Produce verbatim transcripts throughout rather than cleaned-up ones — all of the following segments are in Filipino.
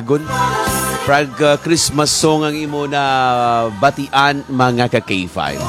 Gun, prag uh, Christmas song ang imo na batian mga ka-K five.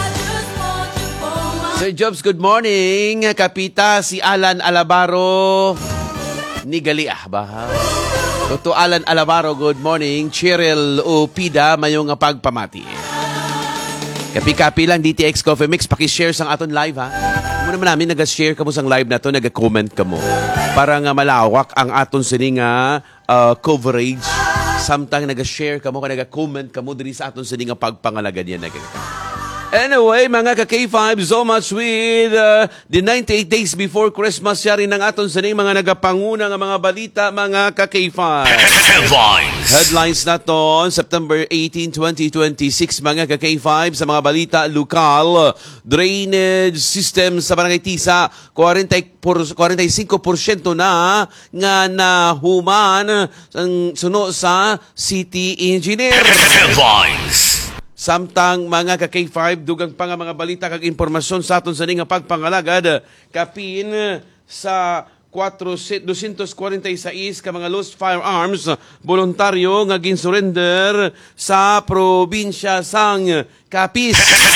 Sir Jobs, good morning. Kapita si Alan Alabaro ni Galiah ba? Toto Alan Alabaro, good morning. Cheryl Upida, mayong pagpamati. Kapi-kapi lang D T X Coffee Mix, paki-share sang aton live ha. Muna naman namin nag-share ka mo sang live na to, nag-comment ka mo. Para nga malawak ang aton sining nga uh, coverage. Samtang nag-share ka mo, nag-comment ka mo diri sa aton sining nga pagpangalaga niya. Anyway, mga ka-K five, so much with uh, the ninety-eight days before Christmas. Yari ng aton sining mga nagapanguna nga mga balita, mga ka-K five. Headlines. Headlines na to, September eighteenth, twenty twenty-six, mga ka-K five, sa mga balita lokal. Drainage system sa Barangay Tisa, forty-five percent na nga nahuman suno sa city engineer. Headlines. Samtang mga ka-K five, dugang pa nga mga balita kag impormasyon sa aton sa nga pagpangalagad, kapin sa two forty-six ka mga lost firearms voluntaryo nga ginsurrender sa probinsya sang Capiz.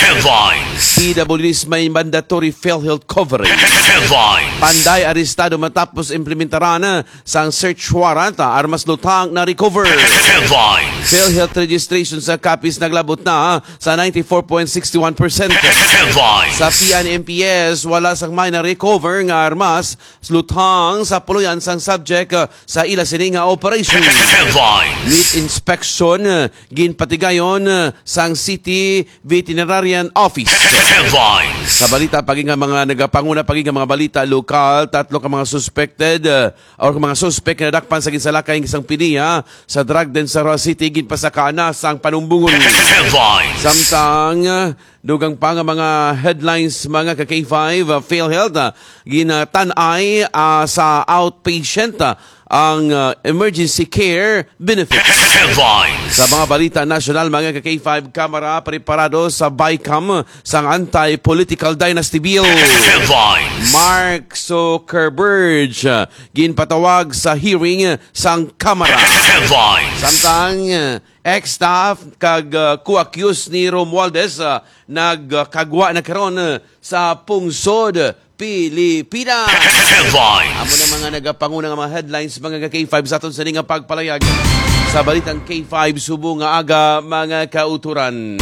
P W Ds may mandatory PhilHealth coverage. Panday arestado matapos implementaran sang search warrant, armas lutang na recover. PhilHealth registration sa Capiz naglabot na sa ninety-four point six one percent. Sa P N M P S wala sang may na recover nga armas lutang sa puluyan sang subject sa ila sining nga operation. Meat inspection ginpatigayon sang City Veterinarian Office. Sa balita paging mga nagapanguna paging mga balita lokal, tatlo ka mga suspected uh, or mga suspect na nadakpan sa ginsalakay ng isang piniya sa drug den sa City ginpasakana sang panumbungon. Samtang uh, dugang pa nga mga headlines mga ka-K five, uh, PhilHealth uh, ginatanay uh, sa outpatient uh, ang uh, emergency care benefits. Sa mga balita nasyonal, mga ka-K five, Kamara preparado sa BICAM sang anti-political dynasty bill. Mark Zuckerberg uh, ginpatawag sa hearing sang Kamara. Samtang uh, ex-staff kag uh, ku-accuse ni Romualdez uh, nagkagwa na karon uh, sa pungsod Pilipinas. Amo na mga nagapanguna nga mga headlines mga ka-K five sa aton sa nga pagpalayag sa balitang K five subo nga aga mga kauturan.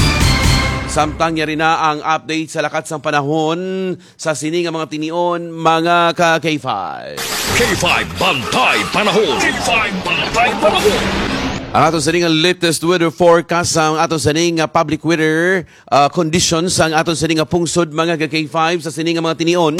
Samtang yari na ang update sa lakat sang panahon sa sini nga mga tinion mga ka-K five. K five Bantay Panahon. K five Bantay Panahon. Ang ato sa nga latest weather forecast ang ato sa nga public weather uh, conditions ang ato sa nga pungsod mga ka-K five sa sini nga mga tinion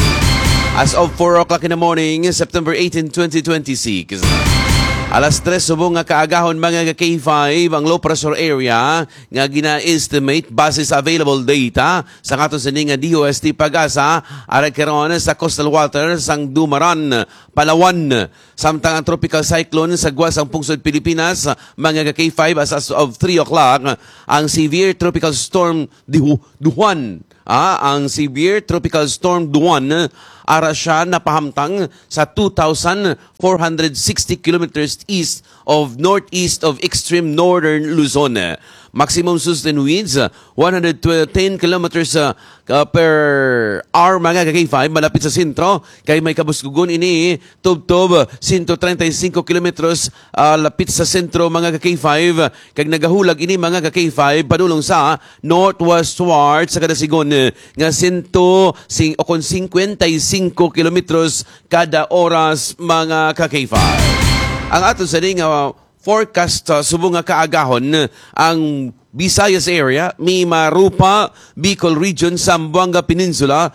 as of four o'clock in the morning, September eighteenth, twenty twenty-six. Alas tres subong nga kaagahon mga ka-K five ang low pressure area nga gina-estimate base sa available data sa ato sa nga D O S T Pag-asa ara karon sa coastal waters sang Dumaran, Palawan. Samtang ang tropical cyclone sa guwas ang pungsod Pilipinas mga ka-K five as of three o'clock ang severe tropical storm Dujuan. Ah, ang severe tropical storm Dujuan ara siya napahamtang sa two thousand four hundred sixty kilometers east of northeast of extreme northern Luzon. Maximum sustained winds one hundred ten kilometers uh, per hour mga ka-K five malapit sa sentro kay may kabusgugon ini tubtob one hundred thirty-five kilometers uh, lapit sa sentro mga ka-K five kag nagahulag ini mga ka-K five padulong sa northwestward sa kada sigon nga sento sing o kon fifty-five kilometers kada oras mga ka-K five. Ang ato sa nga uh, forecast uh, subong nga kaagahon ang Visayas area, Mimarupa, Bicol region, Zamboanga Peninsula,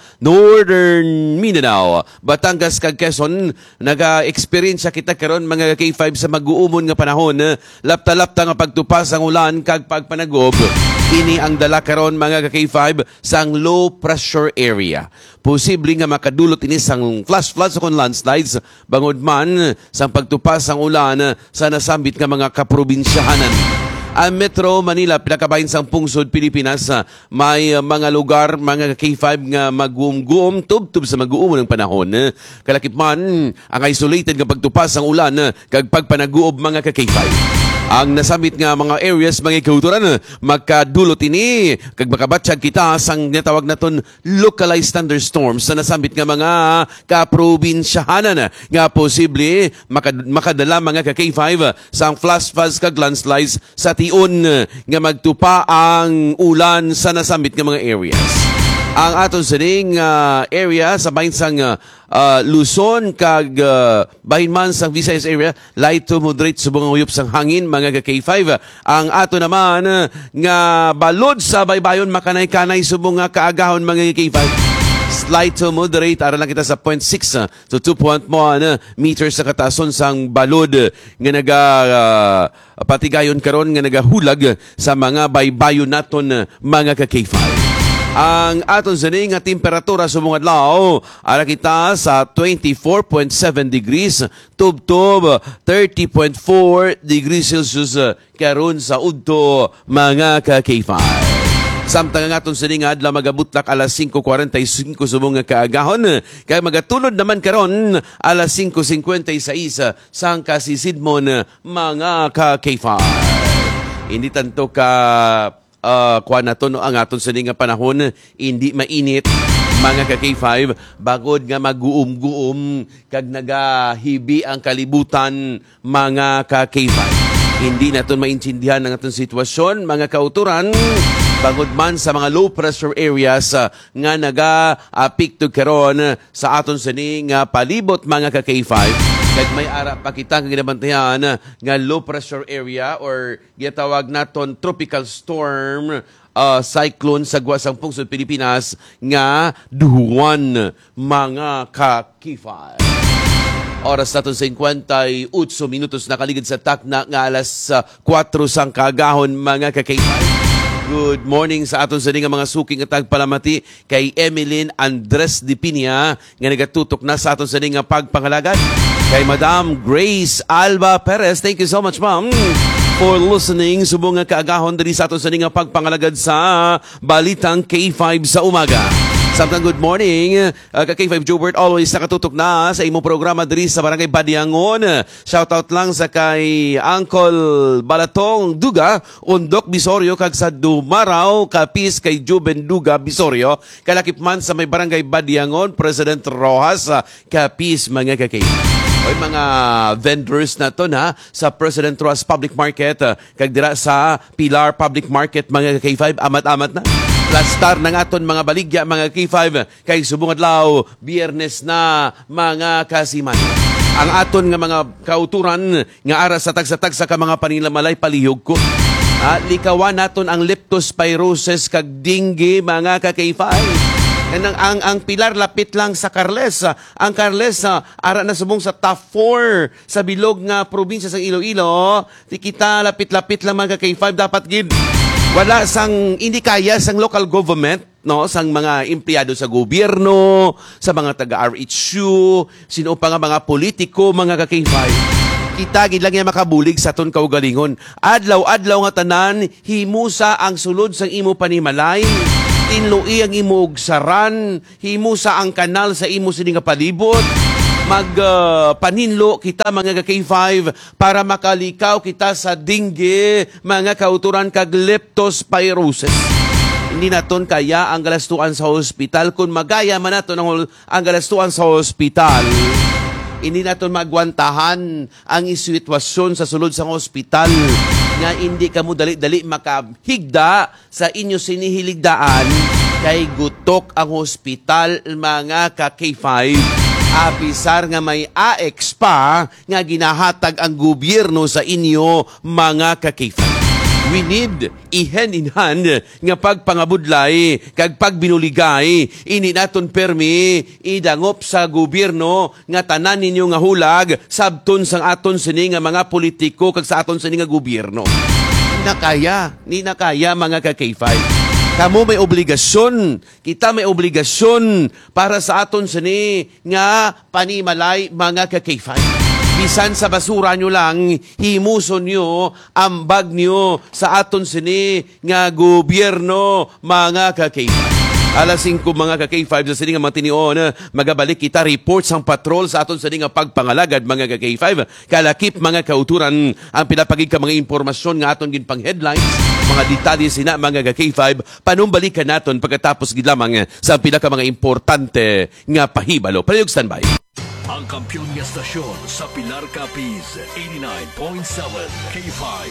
Northern Mindanao, Batangas kag Quezon. Naga-experience kita karon mga K five sa mag-uumon nga panahon, lapta-lapta nga pagtupas ang ulan kag pagpanagob. Ini ang dala karon mga K five sang low pressure area. Posible nga makadulot ini sang flash floods o landslides bangod man sang pagtupas ang ulan sa nasambit nga mga kaprobinsyahanan. Ang Metro Manila, pinakabahin sang pungsod Pilipinas, ah, may ah, mga lugar, mga K five nga mag-uum-guum, tub-tub sa mag-uum ng panahon. Eh. Kalakip man, ang isolated nga pagtupas ang ulan, eh, kag pagpanaguob mga ka-K five. Ang nasamit nga mga areas, mga kauturan, magkadulot ini, kag makabatsyag kita sang natawag naton localized thunderstorms sa nasamit nga mga kaprobinsyahanan nga posible makad makadala mga ka-K five sang flash floods kag landslides sa tion nga magtupa ang ulan sa nasamit nga mga areas. Ang aton sining uh, area sa bahin sang uh, uh, Luzon kag uh, bahin man sang Visayas area, light to moderate subong uyop sang hangin mga ka-K five. Ang ato naman uh, nga balod sa baybayon makanay-kanay subong nga kaagahon mga K five. Slight to moderate, ara lang kita sa zero point six uh, to two point one uh, meters sa katason sang balod uh, nga naga uh, patigayon karon nga nagahulag sa mga baybayon naton uh, mga ka-K five. Ang aton sining nga temperatura sa mga adlaw ara kita sa twenty-four point seven degrees tubtob thirty point four degrees Celsius karon sa udto mga ka-K five. Samtang ang aton sining adlaw magabutlak alas five forty-five subong nga kaagahon kay magatulod naman karon alas five fifty-six sang kasisidmon mga ka-K five. Hindi tanto ka Uh, kuha na to, no, ang aton sa nga panahon, hindi mainit, mga ka-K five, bagod nga mag-uum-guum, kag nagahibi ang kalibutan, mga ka-K five. Hindi naton maintindihan ang aton sitwasyon, mga kauturan, bagod man sa mga low pressure areas uh, nga naga-apik to karon sa aton sa nga palibot, mga ka-K five. Kag may ara pa kita nga ginabantayan nga low pressure area or gitawag naton tropical storm uh, cyclone sa guwasang pungsod Pilipinas nga duhuan mga ka-K five. Oras naton sa fifty-eight minutos nakaligid sa takna nga alas uh, four sang kagahon mga ka-K five. Good morning sa aton sa nga mga suking at tagpalamati kay Emeline Andres de Pina nga nagatutok na sa aton sa nga pagpangalagad. Kay Madam Grace Alba Perez, thank you so much, ma'am, for listening. Subong nga kaagahon diri sa aton sa nga pagpangalagad sa Balitang K five sa umaga. Samtang good morning, uh, ka-K five Jobert, always nakatutok na sa imong programa diri sa Barangay Badiangon. Shoutout lang sa kay Uncle Balatong Duga, Undok Bisorio, kag sa Dumaraw, kapis kay Juben Duga Bisorio, kalakip man sa may Barangay Badiangon, President Rojas, uh, kapis mga ka-K five. Oy mga vendors na to na sa President Rojas Public Market, uh, kag dira sa Pilar Public Market mga ka-K five, amat-amat na. Last star ng aton mga baligya mga K five kay subong adlaw Biyernes na mga kasiman. Ang aton nga mga kauturan nga ara sa tagsa-tagsa ka mga panilamalay palihog ko. At likawan naton ang leptospirosis kag dengue mga ka-K five. Ang, ang, ang Pilar lapit lang sa Carles. Ang Carles ara na subong sa top four sa bilog nga probinsya sa Iloilo. Di kita lapit-lapit lang mga ka-K five dapat gid. Wala sang hindi kaya sang local government, no, sang mga empleyado sa gobyerno, sa mga taga-R H U, sino pa nga mga politiko, mga ka-K five. Kita gid lang yang makabulig sa ton kaugalingon. Adlaw-adlaw nga tanan himusa ang sulod sang imo panimalay. Tinloi ang imo saran, himusa ang kanal sa imo sini nga palibot. Mag uh, paninlo kita mga ka-K five para makalikaw kita sa dengue, mga kauturan kag leptospirosis. Hindi naton kaya ang galastuan sa hospital. Kung magaya man naton ang, ang galastuan sa hospital, hindi naton magwantahan ang sitwasyon sa sulod sa hospital nga hindi ka mo dali-dali makahigda sa inyo sinihiligdaan kay gutok ang hospital mga ka-K five. Apisar nga may A X pa nga ginahatag ang gobyerno sa inyo mga ka-K five. We need i-hand in hand nga pagpangabudlay kag pagbinuligay ini naton permi idangop sa gobyerno nga tanan ninyo nga hulag sabton sang aton sini nga mga politiko kag sa aton sini nga gobyerno. Ni na kaya, ni na kaya mga ka-K five. Kamo may obligasyon, kita may obligasyon para sa aton sini nga panimalay mga ka-K five. Bisan sa basura nyo lang, himuson nyo ang bag nyo sa aton sini nga gobyerno, mga ka-K five. Alas singko mga ka-K five sa sini nga matinion, magabalik kita report sang patrol sa aton sini nga pagpangalagad mga ka-K five. Kalakip mga kauturan ang pinapagig ka mga impormasyon nga aton ginpang headlines, mga detalye sina mga ka-K five, panumbalikan naton pagkatapos gid lamang sa pinaka mga importante nga pahibalo. Palihog standby. Ang kampyon niya stasyon sa Pilar Capiz, eighty-nine point seven K five.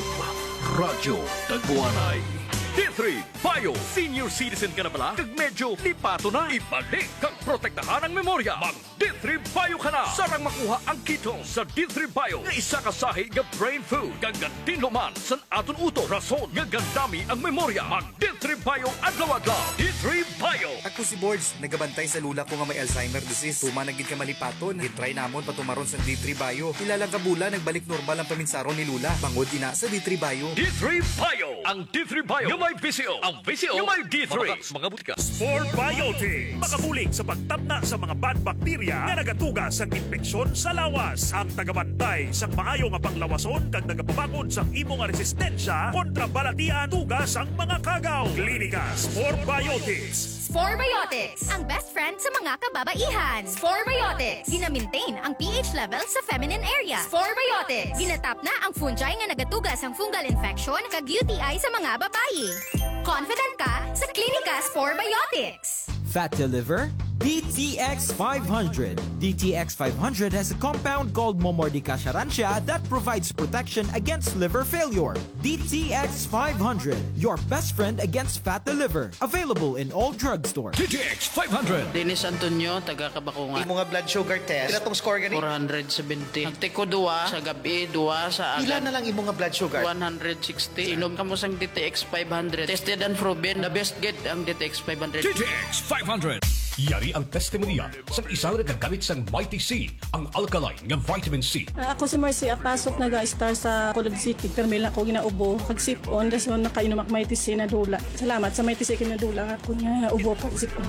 Radyo Tagbuanay. D three Bio. Senior citizen ka na pala? Kag medyo lipato na. Ibalik kag protektahan ang memorya. Mag D three Bio ka na. Sarang makuha ang ketone sa D three Bio. Nga isa ka sahi nga brain food. Kag gantin luman san aton uto. Rason nga gandami ang memorya. Mag D three Bio adlaw-adlaw. D three Bio. Ako si Boards, nagabantay sa lula ko nga may Alzheimer disease. Tumanagid ka malipaton. Gitry namon patumaron sa D three Bio. Ilang kabula nagbalik normal ang paminsaron ni Lula. Bangod ina sa D three Bio. D three Bio. Ang D three Bio yung may V C O. Ang V C O yung may D three. Mga butika. Sport Biotics. Makabulig sa pagtabna sa mga bad bacteria na nagatuga sa infeksyon sa lawas. Ang tagabantay sa maayo nga panglawason kag nagapabakod sa imong nga resistensya kontra balatian tugas ang mga kagaw. Klinika Sport Biotics. Sporebiotics, ang best friend sa mga kababaihan. Sporebiotics, gina-maintain ang pH level sa feminine area. Sporebiotics, ginatap na ang fungi nga nagatugas ang fungal infection kag U T I sa mga babayi. Confident ka sa Klinika Sporebiotics. Fatty liver? D T X five hundred. D T X five hundred has a compound called Momordica charantia that provides protection against liver failure. D T X five hundred, your best friend against fatty liver. Available in all drugstores. D T X five hundred. Dennis Antonio, taga Kabakungan. Imo nga blood sugar test. Pila tong score gani? four seventy. Nagtiko duwa sa gabi, duwa sa Pila agad. na lang imo nga blood sugar? one sixty. Inom ka mo sang D T X five hundred. Tested and proven. The best get ang D T X five hundred. D T X five hundred. Yari ang testimonya sa isang nagagamit sa Mighty C, ang alkaline nga vitamin C. Uh, ako si Marcy Apasok, nag-star sa Colod City. Termil ako ginaubo. Pag-sip-on, das mo nakainom ak Mighty C na dula. Salamat sa Mighty C kinadula. Ako nga ubo pag-sip-on.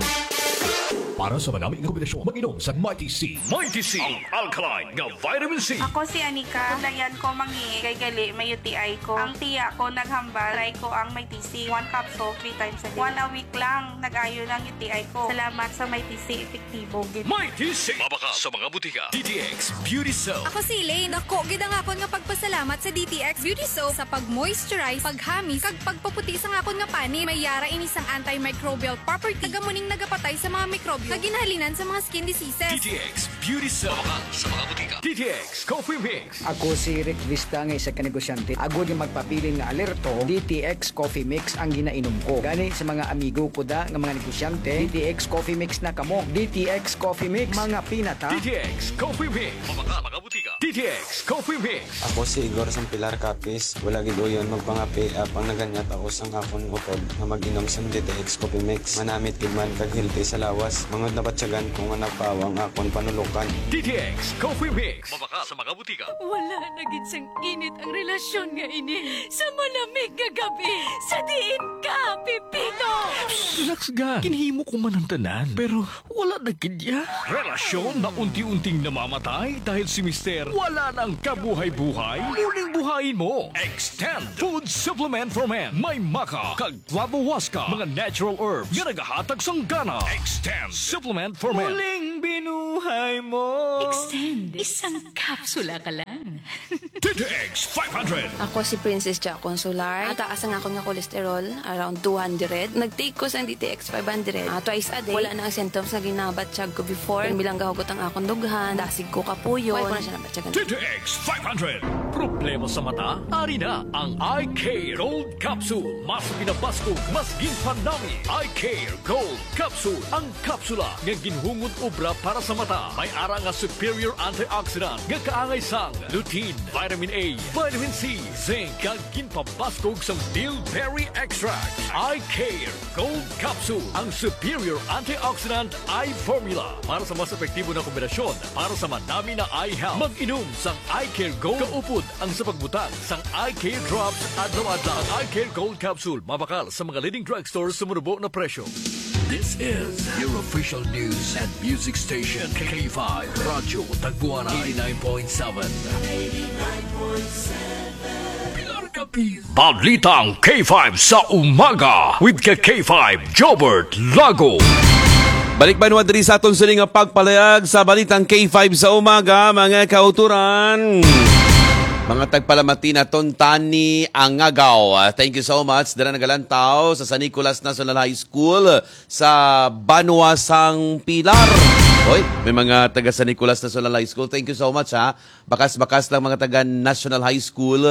Para sa manaming kombinasyon, mag-inom sa Mighty C. Mighty C, ang alkaline nga vitamin C. Ako si Anika. Dayan ko mangi kay gali may U T I ko. Ang tiya ko naghambal. Try ko ang may T C. One capsule, three times a day. One a week lang. Nag-ayo ng U T I ko. Salamat sa may T C. Epektibo. Mighty C. Mabaka sa mga butika. D T X Beauty Soap. Ako si Elaine. Ako, gidang akon nga pagpasalamat sa D T X Beauty Soap sa pag-moisturize, paghamis, kag pagpaputi sa akon nga pani. May yara inisang antimicrobial property. Tagamuning nagapatay sa mga mikrobyo na ginahalinan sa mga skin diseases. D T X Beauty Soap. Mabaka sa mga butika. D T X Coffee Mix. Ako si Rick Vista nga isa ka negosyante. Ako yung magpapili nga alerto, D T X Coffee Mix ang ginainom ko. Gani sa mga amigo ko da nga mga negosyante, D T X Coffee Mix na kamo. D T X Coffee Mix, mga pinata. D T X Coffee Mix. Mabaka mga butika. D T X Coffee Mix. Ako si Igor sang Pilar Capiz. Wala gid uyon magpangapi apang naganyat ako sang akon utod nga mag-inom sang D T X Coffee Mix. Manamit gid man kag healthy sa lawas. Mangod na batyagan ko nga napawang akon panulukan. D T X Coffee Mix. Mabaka sa mga butika. Wala na gid sang init ang relasyon nga ini sa malamig nga gabi. Sa diin ka, Pipito! Relax ga. Kinhimo ko man ang tanan. Pero wala na kidya. Relasyon na unti-unting namamatay dahil si Mister wala nang kabuhay-buhay. Muling buhayin mo. Extend Food Supplement for Men. May maka, kag guabawaska, mga natural herbs nga nagahatag sang gana. Extend Supplement for Men. Muling binuhay mo. Extend. Isang kapsula ka lang. D T X five hundred. Ako si Princess Jack Consular. Taas ang ako nga kolesterol, around two hundred. Nag-take ko sa D T X five hundred. Uh, twice a day. Wala na ang symptoms na ginabatsyag ko before. Bilang gahugot ang akong dughan. Dasig ko kapuyo. Wala ko na siya nabatyagan. D T X five hundred. Problema sa mata? Ari na ang Eye Care Gold Capsule. Mas pinabaskog, mas ginpanami. Eye Care Gold Capsule. Ang kapsula nga ginhungod obra para sa mata. May ara nga superior antioxidant nga kaangay sang lutein, vitamin A, vitamin C, zinc, kag ginpabaskog sang bilberry extract. Eye Care Gold Capsule. Ang superior antioxidant eye formula para sa mas epektibo na kombinasyon para sa madami na eye health. Mag-inom sang Eye Care Gold. Kaupod ang sa pagbutang sang Eye Care Drops adlaw-adlaw. Eye Care Gold Capsule mabakal sa mga leading drugstores sa murubo na presyo. This is your official news and music station, K five Radyo Tagpuan eighty-nine point seven. Pilar Capiz. Balitang K five sa umaga with K five Jobert Lago. Balik ba naman diri sa aton sining pagpalayag sa balitang K five sa umaga, mga kauturan. Mga tagpalamati na Tani Angagaw. Uh, thank you so much. Dara nagalantaw sa San Nicolas National High School sa Banuasang Pilar. Hoy, may mga taga San Nicolas National High School. Thank you so much ha. Bakas-bakas lang mga taga National High School.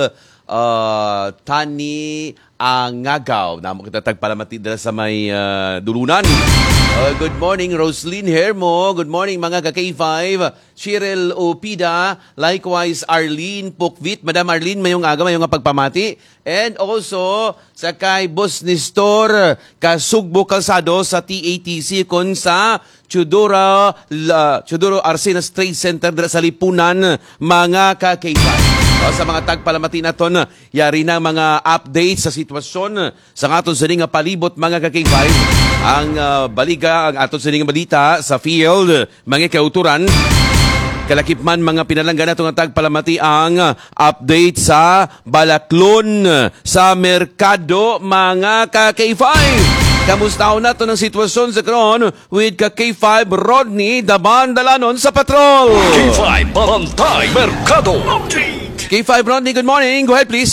Uh, Tani Angagaw. Namo kita tagpalamati dara sa may uh, dulunan. Uh, good morning, Roslyn Hermo. Good morning, mga ka-K five. Cheryl Opida. Likewise, Arlene Pukvit. Madam Arlene, mayong aga, mayong pagpamati. And also, sa kay Boss Nestor Kasugbo Calzado sa T A T C kon sa Chudoro, uh, Chudoro Arsenas Trade Center sa Lipunan, mga ka-K five. O, sa mga tagpalamati naton, yari na mga updates sa sitwasyon sa aton sa nga palibot, mga ka-K five. Ang uh, baliga, ang aton sa nga balita sa field, mga kauturan. Kalakip man mga pinalanggan nato nga tagpalamati ang update sa Balaklon sa merkado, mga ka-K five. Kamusta na ito ng sitwasyon sa karon with ka-K five Rodney Daban Dalanon sa Patrol. K five Bantay Merkado Update. K five Rodney, good morning. Go ahead, please.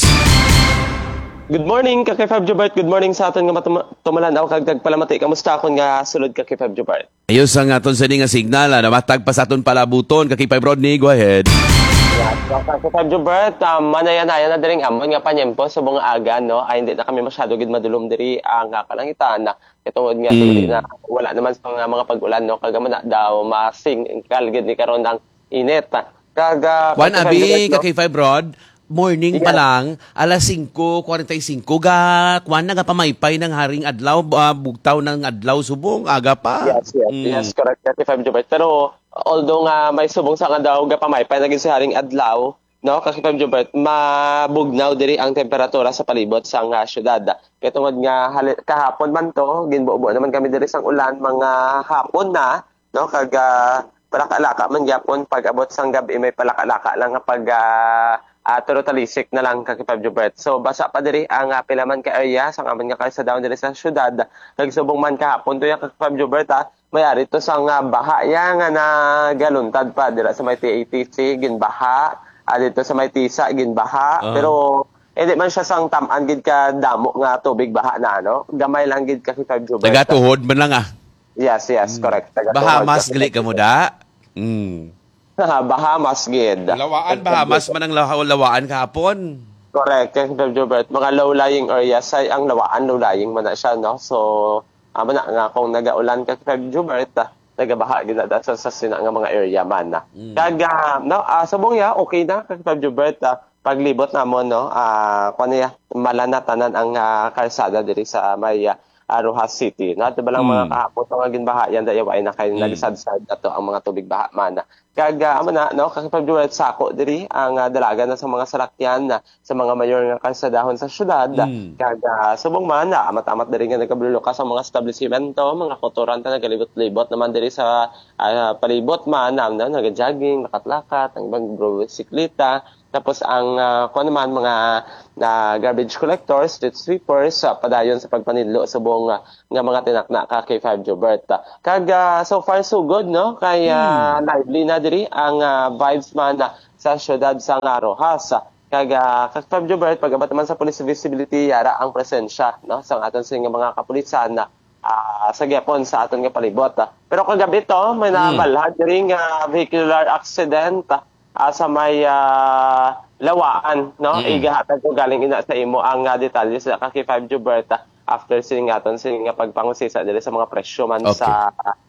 Good morning, ka K five Jobert. Good morning sa aton nga tumalan ako kag tagpalamati. Kamusta akon nga sulod ka K five Jobert? Ayos ang aton sa nga signal. Na matag pa sa aton palabuton. Ka K five Rodney, go ahead. Yeah, ka K five Jobert, um, manaya-naya na diring amon nga panyempo sa bunga aga, no? Ay hindi na kami masyado gid madulom diri ang uh, kalangitan na itungod nga mm. na wala naman sa mga, mga pag-ulan, no? Kagama na daw masing kalgid ni karon ang init. Kaga Juan Abi, ka K five Rod, morning pa lang, alas singko forty-five ga, kuan na ga pamaypay ng haring adlaw, uh, bugtaw ng adlaw subong, aga pa. Yes, yes, mm. yes, correct, K five Jobert. Pero although nga may subong sa adlaw ga pamaypay naging sa haring adlaw, no, K five Jobert, mabugnaw diri ang temperatura sa palibot sa nga syudad. Kaya tungod nga hali, kahapon man to, ginbuo-buo naman kami diri sang ulan mga hapon na, no, kaga palaka-laka man gyapon pag abot sang gabi may palaka-laka lang nga pag uh, uh, turotalisik na lang ka K five Jobert. So basa pa diri ang uh, pilaman ka area sang aman nga sa down diri sa syudad. Nagsubong man kahapon to ya ka K five Jobert ha. Mayari to sang uh, baha ya nga na galuntad pa dira sa may T A T C ginbaha, uh, dito sa may Tisa ginbaha, uh-huh. Pero hindi man siya sang tam-an gid ka damo nga tubig baha na ano. Gamay lang gid ka K five Jobert. Tagatuhod man lang ah. Yes, yes, correct. Tagatuhod. Bahamas gali ka mo da. Mm. Bahamas gid. Lawaan, Bahamas man ang lawaan kahapon. Correct, K five Jobert. Mga low-lying areas ay ang lawaan, low-lying man na siya, no? So, ama na nga kung nagaulan ka K five Jobert, ah, nagabaha gid na sa sa sina nga mga area man na. Mm. Kaga, no, uh, subong ya, okay na K five Jobert. Uh, paglibot namon, no, ah, uh, kuno ya, malanatanan ang uh, kalsada diri sa may uh, Uh, Rojas City. Nato ba lang mm. mga kahapon nga ginbahayan dayo ay na kay mm. nalisadsad ato ang mga tubig baha man. Kaga amo na no K five Jobert sako diri ang uh, dalaga na sa mga salakyan na sa mga mayor nga kalsadahon sa syudad. Mm. Kaga subong man na amat-amat diri nga nagabuluka sa mga establishmento, mga kotoran ta nagalibot-libot naman diri sa uh, palibot man na no, nagajogging, lakat-lakat, ang ibang bisikleta. Tapos ang uh, kung naman mga na garbage collectors, street sweepers, uh, padayon sa pagpanidlo sa buong uh, nga mga tinakna ka K five Jobert. Kag uh, so far so good, no? Kay uh, hmm. lively na diri ang uh, vibes man uh, sa syudad sa Rojas. Kag uh, K five Jobert, pagabat naman sa police visibility yara ang presensya, no? Sa aton sa mga kapulisan na uh, sa gyapon sa aton nga palibot. Uh. Pero kagabi to may nabalhad hmm. diri nga vehicular accident uh, Uh, sa may uh, lawaan, no? Mm. Igahatag ko galing ina sa imo ang uh, detalye sa K five Jobert uh, after siningaton sining nga pagpangusisa dili sa mga presyo man okay. sa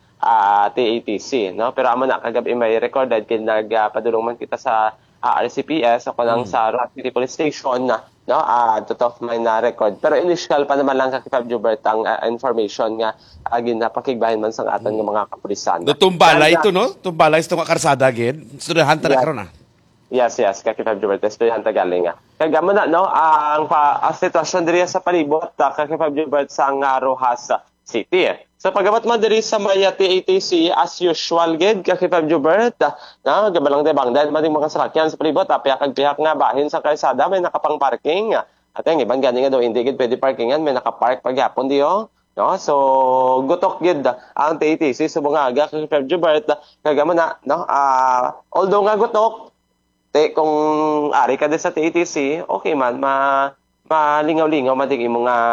uh, T A T C, no? Pero amo na kagabi may recorded kid nagpadulong man kita sa uh, R C P S ako lang mm. sa Rojas City Police Station na no ah uh, top my na record pero initial pa naman lang K five Jobert ang uh, information nga agin uh, napakigbahin man sang aton nga mga kapulisan. Do tumbalay ito no? Tumbalay ito nga karsada gid. Studahan ta na karon ah. Yes, yes, K five Jobert studahan ta galing nga. Kaya mo na no ang pa ang sitwasyon diri sa palibot uh, K five Jobert sa uh, Rojas City. Sa pagabat man diri sa Maya T A T C as usual gid kay Feb Jubert na gabalang de bangdan man mga sasakyan sa palibot apya kag pihak nga bahin sa kalsada may nakapang parking at ang ibang gani nga daw hindi gid pwede parkingan may nakapark pagyapon diyo no so gutok gid ang T A T C sa mga aga kay Feb Jubert kag mo na no uh, although nga gutok te kung ari ka din sa T A T C okay man ma malingaw-lingaw madig imong nga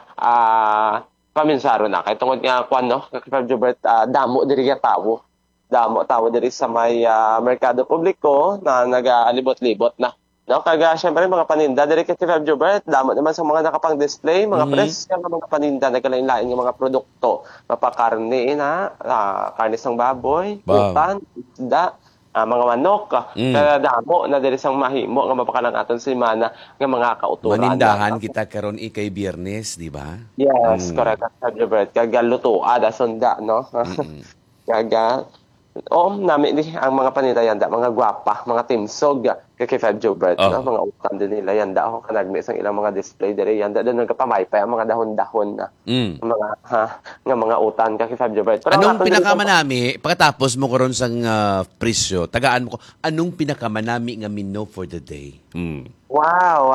ah paminsaro na kay tungod nga kwan no kay Jubert uh, damo diri nga tawo damo tawo diri sa may uh, merkado publiko na nagaalibot-libot na no kaga syempre mga paninda diri kay Jubert damo naman sa mga nakapang display mga mm-hmm. press nga mga paninda nagkalain-lain nga mga produkto mapakarne na uh, karne sang baboy wow. utan isda Uh, mga manok, mm. na damo na diri sang mahimo nga mapakalang aton si mana nga mga kauturan. Manindahan kita karon ikay Biyernes, di ba? Yes, mm. correct. Jubert, kaga lutuan da sunda, no? Mm-hmm. Kaga oh, nami di ang mga paninda yanda, mga gwapa, mga timsog kay Feb Jubert, oh. no? Mga utan din nila yanda ako kanagmi sang ilang mga display diri yanda doon nagkapamaypay ang mga dahon-dahon na. Mm. Mga ha, nga mga utan kay Feb Jubert. Pero anong pinakamanami pagkatapos mo karon sang uh, presyo, tagaan mo ko, anong pinakamanami nga menu for the day? Mm. Wow.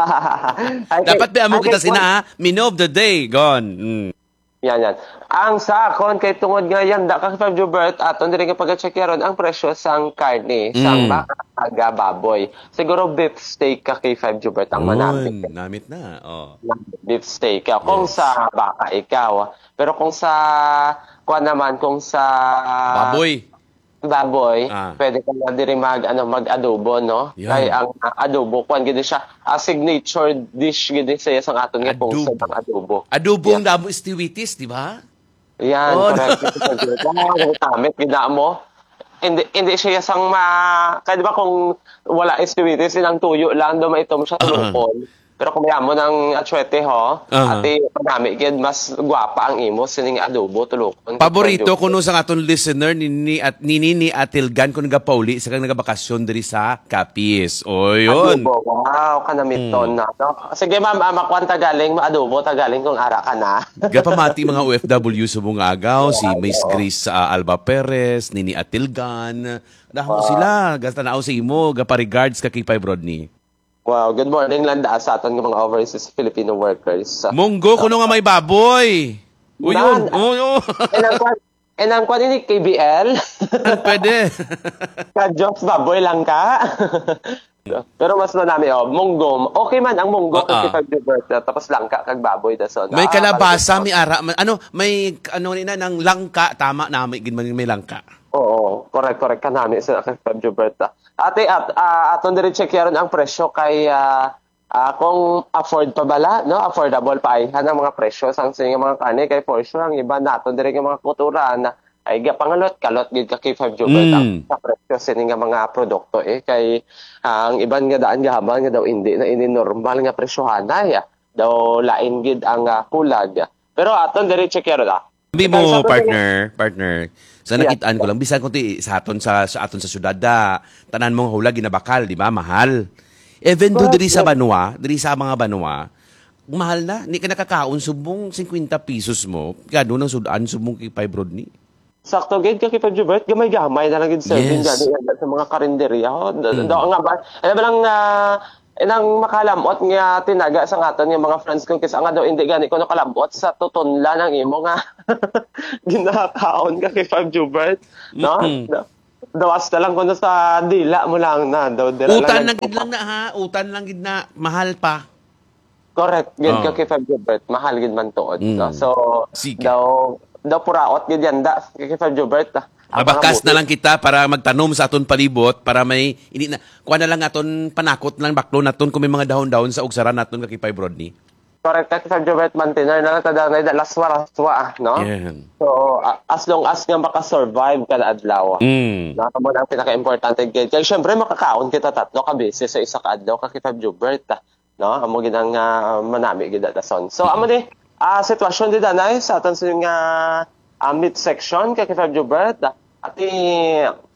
Dapat ba mo kita sina menu of the day gone. Mm. Yan, yan. Ang sa akon, kay tungod nga yan, da kay Feb Jubert, aton din nga pag-check yaron ang presyo sang karne, mm. sang baka, aga, baboy. Siguro beef steak ka kay Feb Jubert ang manamit. Namit na, oh. Beef steak ka. Kung yes. sa baka, ikaw. Pero kung sa, kuha naman, kung sa... Baboy. Baboy, ah. pwede ka na diri mag ano mag-adobo no. Kay ang uh, adobo kuan gid siya a signature dish gid sa sang aton nga kung sa adobo. Adobo ang damo istiwitis, di ba? Yan, oh, correct. No. Tamit gid mo. Hindi hindi siya sang ma kay di ba kung wala istiwitis silang tuyo lang do maitom siya tulupon. Uh-huh. Pero kung mayamo ng atsuete ho, uh-huh. ati panami gid mas gwapa ang imo sining adobo tulokon. Paborito kuno sa aton listener ni at nini ni Atilgan kun nagapauli sa kang nagabakasyon diri sa Capiz. O yun. Adobo, wow, kanamit ton hmm. na. No? Sige ma'am, uh, makuan tagaling, maadobo tagaling kung ara ka na. Gapamati mga O F W sa Bungagaw, si Miss Grace uh, Alba Perez, nini Atilgan. Dahon uh, sila, gasta naaw sa imo, gapa regards ka kay Pai Brodney. Wow, good morning landa sa aton ng mga overseas Filipino workers. Munggo kuno nga may baboy. Uyon. Oh, oh. Enang kwan, enang kwan ini K B L. Pwede. Ka jobs baboy lang ka. Pero mas manami oh, munggo. Okay man ang munggo uh, kasi pag Jubert tapos langka kag baboy dason. May kalabasa, may ara, ano, may ano nina nang langka, tama na may gid may langka. Oo, correct correct kanami sa kag Jubert. Ate, at uh, aton diri check yaron ang presyo kay uh, uh, kung afford pa bala, no? Affordable pa ay hanang mga presyo sang sa mga karne kay for sure ang iba naton diri nga mga kulturan na ay gapangalot kalot gid ka kay Feb Jubert mm. sa presyo sini nga mga produkto eh kay uh, ang iban nga daan gahaban nga daw hindi na ini normal nga presyohan ay daw lain gid ang uh, kulag. Pero aton diri check yaron ah. Sabi mo, partner, partner, sa nakitaan ko lang, bisan ko ti sa aton sa, sa aton sa syudad da, tanan mong hula ginabakal, di ba? Mahal. Even do diri sa Banwa, diri sa mga Banwa, mahal na. Ni ka nakakaon subong fifty pesos mo, kado nang sudan subong kay Pai Brodney. Sakto gid ka kay Feb Jubert, gamay-gamay na lang gid serving yes. gani sa mga karinderya. Mm. Daw nga ba, ano ba lang uh, inang makalamot nga tinaga sa aton nga mga friends kung kisa nga daw hindi gani ko no kalamot sa tutunla ng imo nga ginakaon ka kay Feb Jubert no mm-hmm. dawas na lang kuno sa dila mo lang na daw dila utan lang gid lang na ha utan lang gid na mahal pa correct gid oh. ka kay Feb Jubert mahal gid man tuod mm. no? So sige. daw daw puraot gid yanda kay Feb Jubert ah. Mabakas na lang kita para magtanom sa aton palibot para may ini na kuha na lang aton panakot lang baklo naton kung may mga dahon-dahon sa ugsaran naton kay Pai Brodney. Correct ka sa Jubert Mantinay na tada na laswa-laswa no? Yeah. So uh, as long as nga maka-survive ka na adlaw. Mm. Na mo ang pinaka-importante gid. Kay syempre makakaon kita tatlo ka beses sa isa ka adlaw ka kay Jubert no? Amo gid ang uh, manami gid dason. So amo di uh, sitwasyon di danay sa aton sa nga uh, mid section kay Feb Jubert. Ati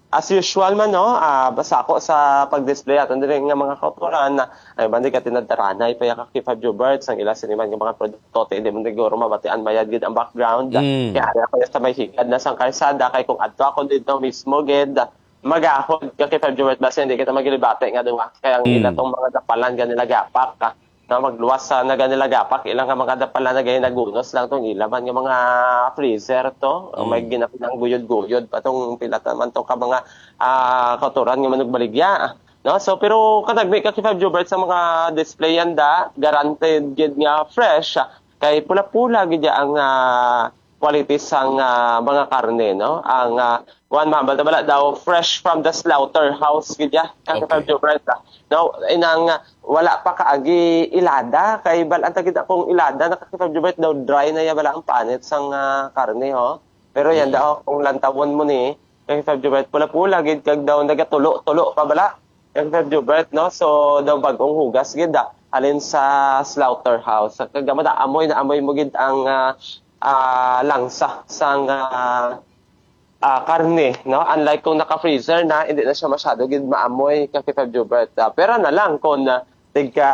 as usual man, no, ah, basta ako sa pag-display aton diri nga mga kauturan na ay bandi ka tinadaranay pa ka five Jubert sang ila siniman nga mga produkto te hindi mo siguro mabatian mayad gid ang background. Mm. Kaya ako sa may higad na sang kalsada kay kung adto ako dito mismo gid magahod ka five Jubert basta hindi kita magilibate nga duwa. Kaya ang Mm. ila tong mga dapalan ganila gapak ka na magluwas sa naganila gapak ilang nga mga dapalan na gaya nagunos lang tong ilaman nga mga freezer to mm. may ginapinang guyod-guyod pa tong pilat naman tong ka mga uh, kauturan nga manugbaligya no so pero kanagmi ka five Jubert sa mga display yanda guaranteed gid nga fresh kay pula-pula gid ang uh, quality sang uh, mga karne no ang uh, one mabal bala daw fresh from the slaughterhouse gid ya ka five Jubert no inang uh, wala pa kaagi ilada kay balan tagid akong ilada nakaka-five Jubert daw dry na ya bala ang panit sang uh, karne ho pero yan daw kung lantawon mo ni kay five Jubert pula-pula gid kag daw nagatulo-tulo pa bala kay five Jubert no so daw bagong hugas gid da alin sa slaughterhouse kag gamata amoy na amoy mo gid ang uh, uh, langsa sang uh, uh, karne no unlike kung naka-freezer na hindi na siya masyado gid maamoy kay five Jubert uh, pero na lang kung uh, tigka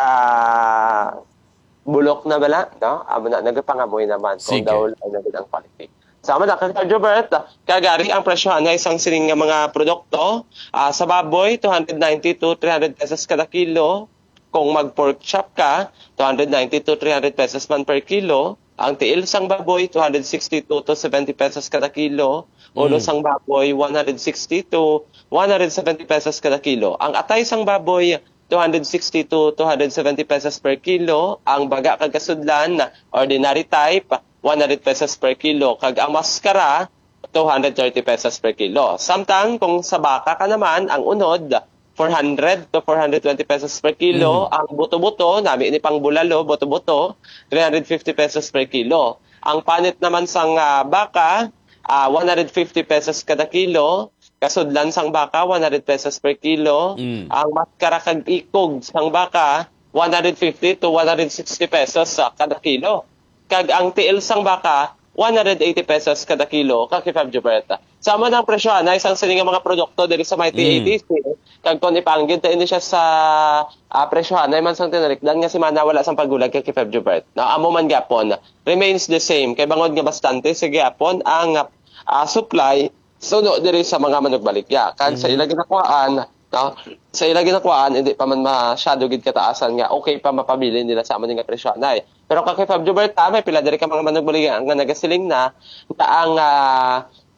bulok na bala, no? Amo na nagapangamoy naman kung Sige. daw lang na ang quality. Sama na kay Jubert, kagari ang presyohan na isang sining nga mga produkto. Uh, sa baboy, two ninety to three hundred pesos kada kilo. Kung mag-pork chop ka, two ninety to three hundred pesos man per kilo. Ang tiil sang baboy, two sixty-two to seventy pesos kada kilo. Ulo Mm. sang baboy, one sixty to one seventy pesos kada kilo. Ang atay sang baboy, two sixty to two seventy pesos per kilo. Ang baga kag kasudlan na ordinary type, one hundred pesos per kilo. Kag ang maskara, two thirty pesos per kilo. Samtang kung sa baka ka naman, ang unod, four hundred to four twenty pesos per kilo. Mm. Ang buto-buto, nami ini pang bulalo, buto-buto, three fifty pesos per kilo. Ang panit naman sang uh, baka, uh, one fifty pesos kada kilo. Kasudlan sang baka, one hundred pesos per kilo. Mm. Ang maskara kag ikog sang baka, one fifty to one sixty pesos sa kada kilo. Kag ang tiil sang baka, one eighty pesos kada kilo kag five Jubert. Sama ng presyo na isang sining nga mga produkto diri sa Mighty A T C. Kag kon ipanggid ta ini siya sa uh, presyo na man sang tinarikdan nga si mana wala sang pagulag kay five Jubert. Na amo man gapon remains the same kay bangod nga bastante sige gapon ang uh, supply suno diri sa mga manugbaligya. Kag sa ila ginakuan no? Sa ila ginakuan hindi pa man masyado gid kataasan nga okay pa mapabili nila sa amo nga presyo na. Pero kay five Jubert ta may pila diri ka mga manugbaligya nga nagasiling na ta ang uh,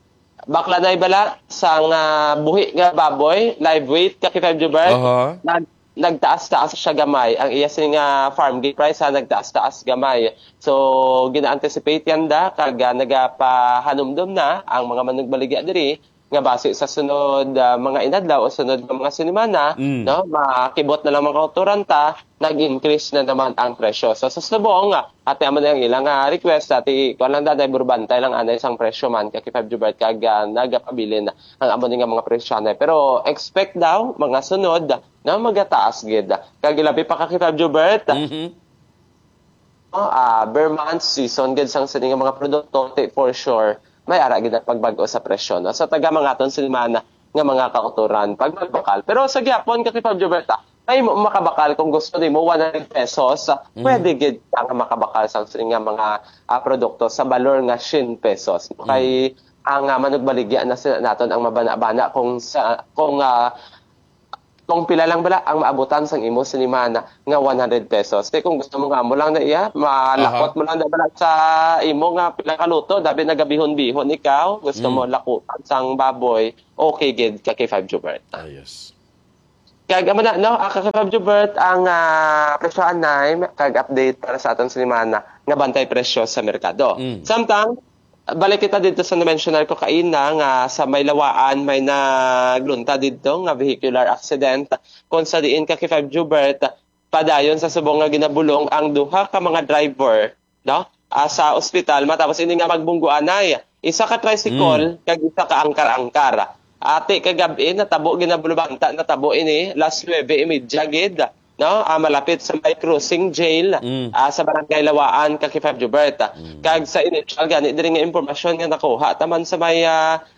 bakla na ibala sang uh, buhi nga baboy live weight kay five Jubert Uh-huh. nag nagtaas-taas siya gamay ang iya sing uh, farm gate price ha nagtaas-taas gamay so gina-anticipate yan da kag uh, nagapahanumdum na ang mga manugbaligya diri nga base sa sunod uh, mga inadlaw o sunod nga mga sinimana Mm. no makibot na lang mga kauturanta nag-increase na naman ang presyo so sa subong nga ate amo na ang ilang uh, request ati kuan lang daday burbantay lang anay sang presyo man kay five Jubert kag uh, nagapabilin ang amo nga mga presyo na pero expect daw mga sunod na magataas gid kag ilabi pa kay five Jubert Mhm. uh, uh, bare month season gid sang sining nga mga produkto take for sure may ara gid ang pagbago sa presyo no sa taga mga aton silmana nga mga kauturan pag magbakal pero sa gyapon kay five Jubert ay mo makabakal kung gusto nimo one hundred pesos Mm. pwede gid ka nga makabakal sa sining nga mga uh, produkto sa balor nga ten pesos kay ang uh, manugbaligya na sila naton ang mabana-bana kung sa kung uh, kung pila lang bala ang maabutan sang imo sinimana nga one hundred pesos. Kaya kung gusto mo nga mo lang na iya, malakot mo lang na bala sa imo nga pila ka luto, dabi nagabihon-bihon ikaw, gusto Mm. mo lakutan sang baboy, okay gid ka kay five Jubert. Ah, yes. Kag amo na no, ah, kay five Jubert ang uh, presyoan na kag update para sa aton sinimana nga bantay presyo sa merkado. Mm. Samtang balik kita dito sa na-mentionar ko kaina nga sa may lawaan may naglunta dito nga vehicular accident kung sa diin ka kay five Jubert padayon sa subong nga ginabulong ang duha ka mga driver no uh, sa ospital matapos ini nga magbungguanay isa ka tricycle mm. kag isa ka angkar-angkar ate kagabi natabo ginabulubanta natabo ini last nine imidya gid no ah, malapit sa may cruising jail Mm. ah, sa barangay Lawaan kay five Jubert. Mm. Kag sa initial gani diri nga impormasyon nga nakuha taman sa may uh,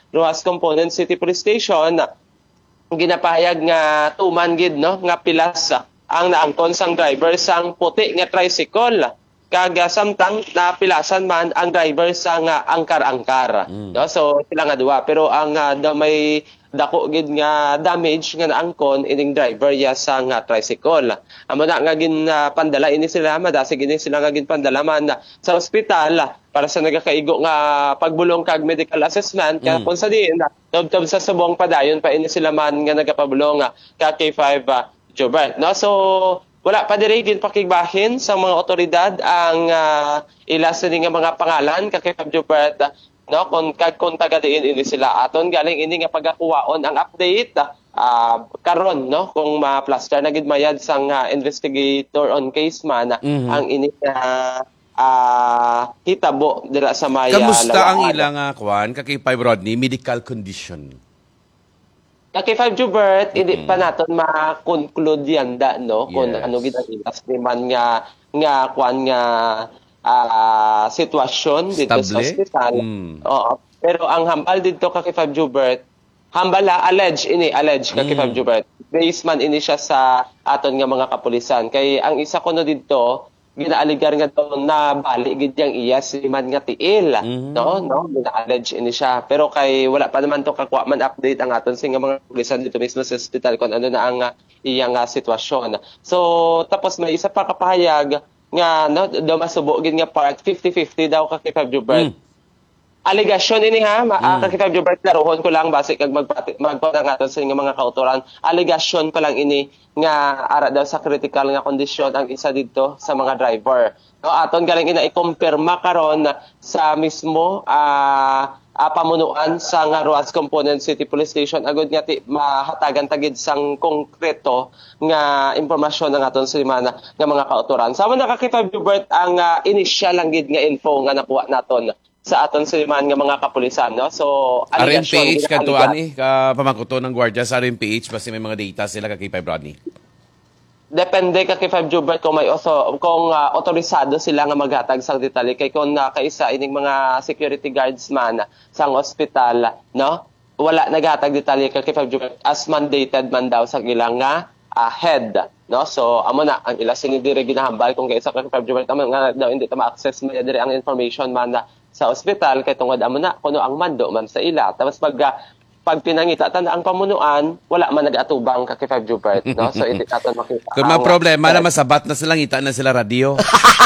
Ruas Component City Police Station, ginapahayag nga tuman gid no nga pilas ang naangkon sang driver sang puti nga tricycle kag samtang napilasan man ang driver sang uh, angkar-angkar. Mm. No, so sila nga duwa pero ang uh, da may dako gid nga damage nga naangkon ining driver ya sang uh, tricycle. Amo na nga gin uh, pandala ini sila madasig ini sila nga gin pandala man uh, sa ospital uh, para sa nagakaigo nga pagbulong kag medical assessment kaya mm. kung sa diin tubtob sa subong padayon pa ini sila man nga nagapabulong uh, ka K five uh, Jobert. No, so wala pa diri gid pakigbahin sa mga otoridad ang uh, ila sa nga mga pangalan ka K five Jobert. No, kung kag kung taga diin ini sila aton galing ini nga pagakuwaon ang update uh, karon no kung ma-plaster na gid mayad sang uh, investigator on case man mm-hmm. ang ini uh, uh, hitabo dira sa Maya. Kamusta ang ilang uh, kwan ka K five Rodney medical condition? Ka K five Jubert, mm-hmm. hindi pa naton ma-conclude yan da no kung yes. ano gid ang ilas man nga nga kwan nga Uh, sitwasyon dito Stable? Sa hospital. Mm. Oo. Pero ang hambal dito ka K five Jubert, hambala allege ini allege ka mm. K five Jubert. Based man ini siya sa aton nga mga kapulisan. Kay ang isa kuno dito ginaaligar nga to na bali gid yang iya si man nga tiil. Mm-hmm. No, no, gina-allege ini siya. Pero kay wala pa naman to kakwa man update ang aton sing mga kapulisan dito mismo sa hospital kung ano na ang uh, iyang uh, sitwasyon. So tapos may isa pa kapahayag nga no daw masubo gid nga part fifty fifty daw ka K five Jubert. Mm. Allegation ini ha, ma- mm. ka K five Jubert laruhon ko lang base kag magpati magpatang aton sa mga kautoran. Allegation pa lang ini nga ara daw sa critical nga kondisyon ang isa didto sa mga driver. No aton galing ina i-kumpirma karon sa mismo ah uh, Uh, pamunuan sa nga Ruas Component City Police Station agud nga ti mahatagan tagid sang konkreto nga impormasyon ng aton simana nga mga kautoran. Sama na ka K five Jubert ang uh, initial lang gid nga info nga nakuha naton sa aton siman nga mga kapulisan no. So R M P H kadto ani ka pamangkuto ng gwardiya sa R M P H basta may mga data sila ka K five Rodney. Depende ka K five Jubert kung may oso, kung uh, otorisado sila nga maghatag sang detalye kay kung uh, kaisa ining mga security guards man sang ospital no wala naghatag detalye ka K five Jubert as mandated man daw sa ilang nga uh, head no. So amo na ang ila sini dire ginahambal kung kaisa ka K five Jubert amo nga daw hindi ta ma-access man dire ang information man na sa ospital kay tungod amo na kuno ang mando man sa ila tapos pag uh, pag pinangita tanda ang pamunuan wala man nag-atubang ka K five Jubert no so hindi natin makita kung mga problema na masabat na silang ita na sila radio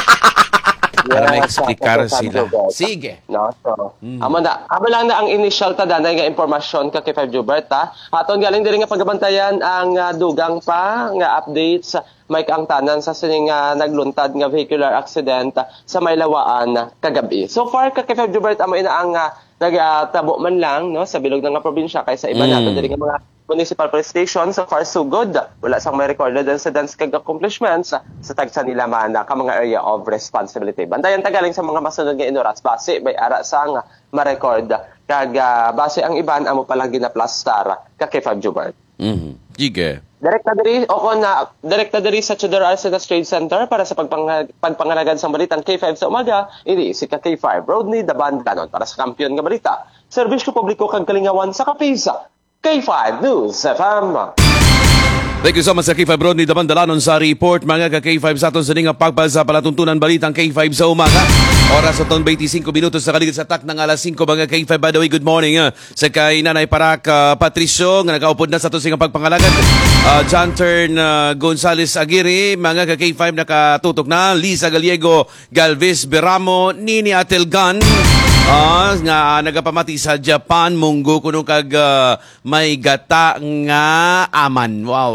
para yeah, ma-explicar sila Jubert. Sige no so mm. amo na amo lang na ang initial ta danay nga impormasyon ka K five Jubert ha aton galing diri nga pagabantayan ang uh, dugang pa nga updates may kaangtanan sa sining uh, nagluntad nga vehicular accident uh, sa Maylawaan uh, kagabi. So far ka K five Jubert amo ina ang uh, nagtabo man lang no sa bilog ng nga probinsya kaysa iba mm. natin diri nga mga municipal police station. So far so good. Wala sang may recorded incidents kag accomplishments uh, sa tagsa nila man uh, ka mga area of responsibility. Bantayan tagaling sa mga masunod nga inoras base may ara sang uh, ma-record uh, kag uh, base ang iban amo pa lang ginaplastar uh, ka K five Jubert. Mhm. Sige. Direkta diri o na direkta diri sa Tudor Arcedas Trade Center para sa pagpang, pagpangalagan sa balitang K five sa umaga. Ini si K five Rodney Daban Ganon para sa kampiyon nga balita. Serbisyo publiko kag kalingawan sa kapisa. K five News F M. Thank you so much sa K five Rodney Daban Dalanon sa report mga ka K five sa aton sa nga pagpal sa palatuntunan balitang K five sa umaga. Oras sa ton twenty-five minutos sa kaligid sa tak ng alas five mga K five. By the way, good morning uh, sa kay Nanay Parak uh, Patricio nga nakaupod na sa aton sa pagpangalagan. Uh, John Turn uh, Gonzales Aguirre, mga ka K five nakatutok na. Lisa Gallego Galvez Beramo, Nini Atelgan. Uh, nga nagapamati sa Japan munggo kuno kag uh, may gata nga aman. Wow.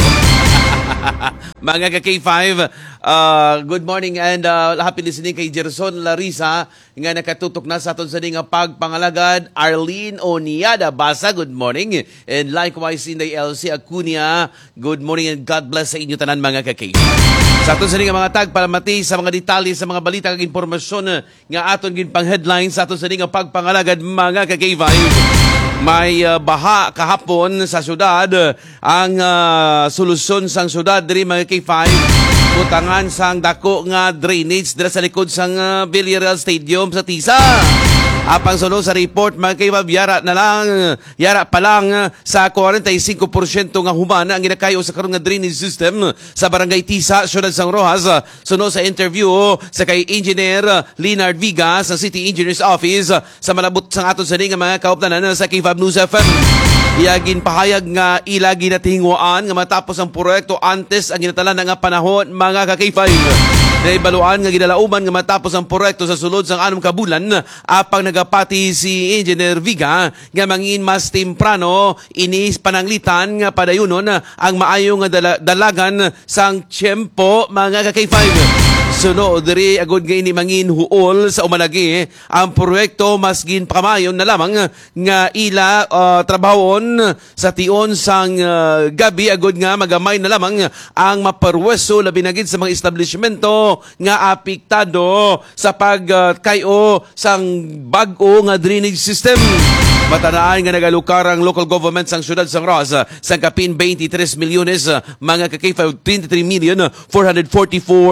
Mga ka K five, uh, good morning and uh, happy listening kay Gerson Larissa nga nakatutok na sa aton sa nga pagpangalagad. Arlene Oniada Basa, good morning. And likewise in the L C Acuña, good morning and God bless sa inyo tanan mga ka K five. Sa aton sa nga mga tag palamati sa mga detalye sa mga balita kag impormasyon nga aton gin pang headlines sa aton sa nga pagpangalagad mga ka K five. May uh, baha kahapon sa syudad. Ang uh, solusyon sang syudad diri mga K five kutangan sang dako nga drainage dira sa likod sang uh, Villarreal Stadium sa Tisa. Apang sunod sa report, mga kaibab, yara na lang, yara pa lang sa forty-five percent nga humana ang ginakayo sa karong nga drainage system sa Barangay Tisa, Ciudad San Rojas. Sunod sa interview sa kay Engineer Leonard Vigas sa City Engineer's Office sa malabot sang aton sa nga mga kauptanan sa K five News F M. Iyagin pahayag nga ilagi na tinguan nga matapos ang proyekto antes ang ginatala na nga panahon mga ka-K five. Naibaluan nga ginalauman nga matapos ang proyekto sa sulod sang anom ka bulan apang nagapati si Engineer Viga nga mangin mas temprano inis pananglitan nga padayunon ang maayo nga dala- dalagan sang tiyempo mga ka-K five. Sunod diri agud nga ini mangin huol sa umalagi ang proyekto mas gin pamayon na lamang nga ila uh, trabahon sa tion sang uh, gabi agud nga magamay na lamang ang maperweso labi na gid sa mga establishmento nga apektado sa pagkayo uh, sang bag-o nga drainage system. Matanaan nga nagalukar ang local government sang Ciudad San Rojas sang kapin twenty-tres milyones mga ka-K five, twenty-three million four hundred forty-four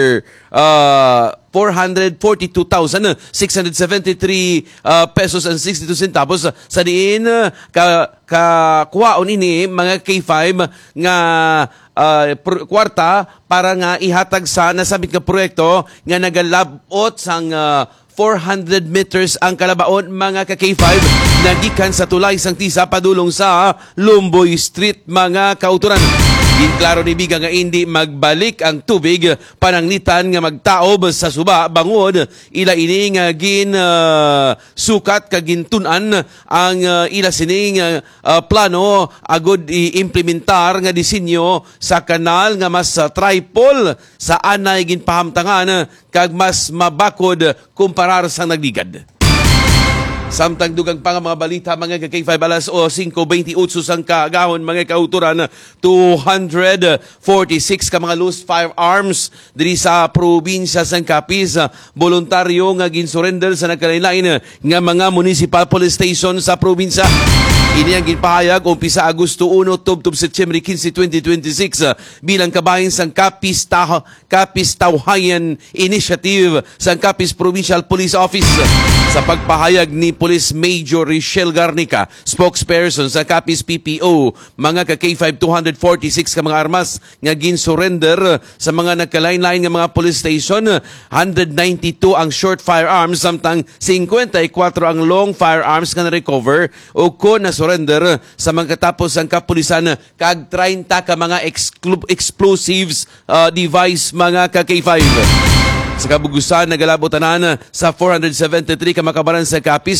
uh, four hundred forty-two thousand six hundred seventy-three uh, pesos and sixty-two centavos sa diin ka kakuhaon ini mga K five nga uh, pr- kwarta para nga ihatag sa nasabit nga proyekto nga nagalabot sang uh, four hundred meters ang kalabaon mga ka-K five nagikan sa tulay sang Tisa padulong sa Lumboy Street mga kauturan. Ginklaro ni Biga nga hindi magbalik ang tubig pananglitan nga magtaob sa suba bangod ila ini nga gin uh, sukat kagintunan ang uh, ila sining uh, uh, plano agud i-implementar nga disenyo sa kanal nga mas uh, tripol sa anay ginpahamtangan kag mas mabakod kumparar sa nagligad. Samtang dugang pa nga mga balita mga ka-K five alas o five twenty-eight sang kaagahon mga kauturan two hundred forty-six ka mga loose firearms diri sa probinsya sang Capiz voluntaryo nga ginsurrender sa nagkalain-lain nga mga municipal police station sa probinsya. Ini ang ginpahayag umpisa Agosto one tubtob Setyembre fifteen, twenty twenty-six bilang kabahin sang Capiz Tah Capiz Tawhayan Initiative sang Capiz Provincial Police Office. Sa pagpahayag ni Police Major Richelle Garnica, spokesperson sa Capiz P P O, mga ka-K five two hundred forty-six ka mga armas nga gin-surrender sa mga nagkalain-lain nga mga police station, one hundred ninety-two ang short firearms samtang fifty-four ang long firearms nga na-recover o ko na surrender sa mga katapos ang kapulisan kag thirty ka mga exclu- explosives uh, device mga ka-K five. Sa kabugusan, nagalabotanan sa four hundred seventy-three ka makabaran sa Capiz,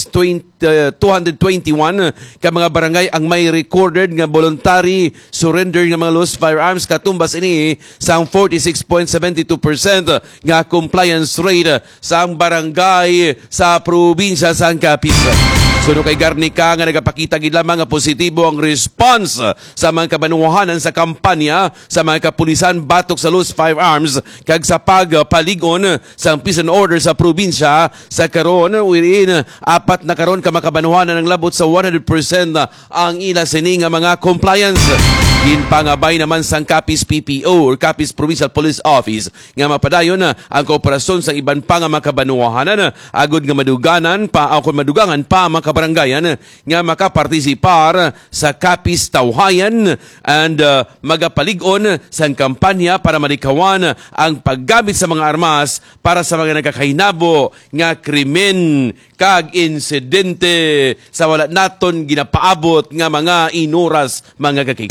two hundred twenty-one ka mga barangay ang may recorded nga voluntary surrender nga mga loose firearms katumbas ini sa forty-six point seven two percent nga compliance rate sa barangay sa probinsya sa Capiz. Suno kay Garnica nga nagapakita gid lamang nga positibo ang response sa mga kabanuhanan sa kampanya sa mga kapulisan batok sa loose firearms kag sa pagpaligon sa peace and order sa probinsya sa karon wherein apat na karon ka makabanuhanan ng labot sa one hundred percent ang ila sini nga mga compliance. Ginpangabay naman sang Capiz P P O or Capiz Provincial Police Office nga mapadayon ang kooperasyon sa iban pa nga makabanuhanan agud nga maduganan pa ako madugangan pa mga kabarangayan nga makapartisipar sa Capiz Tawhayan and uh, magapalig-on sa kampanya para malikawan ang paggamit sa mga armas para sa mga nagkakahinabo nga krimen kag insidente sa wala naton ginapaabot nga mga inuras mga kakik.